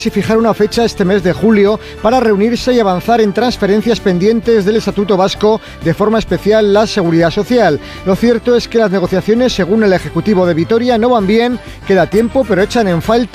y fijar una fecha este mes de julio para reunirse y avanzar en transferencias pendientes del Estatuto Vasco, de forma especial la Seguridad Social. Lo cierto es que las negociaciones, según el Ejecutivo de Vitoria, no van bien, queda tiempo, pero echan en falta